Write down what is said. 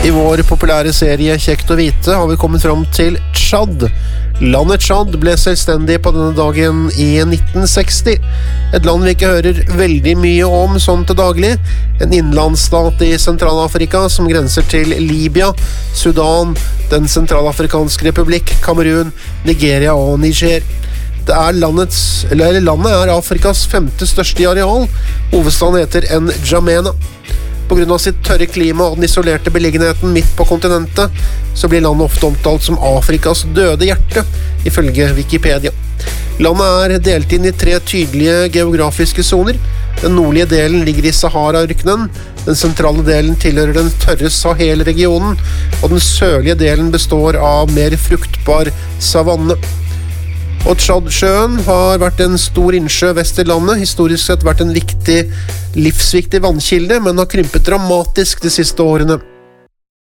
I vår populære serie Kjekt å vite har vi kommet fram til Tsjad. Landet Tsjad ble selvstendig på denne dagen i 1960. Et land vi ikke hører veldig mye om sånn til daglig. En innlandsstat i Sentralafrika som grenser til Libya, Sudan, Den sentralafrikanske republikk, Kamerun, Nigeria og Niger. Landet er Afrikas 5. største i areal. Hovedstaden heter N'Djamena. På grunn av sitt tørre klima og den isolerte beliggenheten midt på kontinentet, så blir landet ofte omtalt som Afrikas døde hjerte, ifølge Wikipedia. Landet er delt inn i 3 tydelige geografiske zoner. Den nordlige delen ligger i Sahara-ørkenen, den sentrale delen tilhører den tørre Sahel-regionen, og den sørlige delen består av mer fruktbar savanne. Og Tsjadsjøen har vært en stor innsjø vest i landet, historisk sett vært en livsviktig vannkilde, men har krympet dramatisk de siste årene.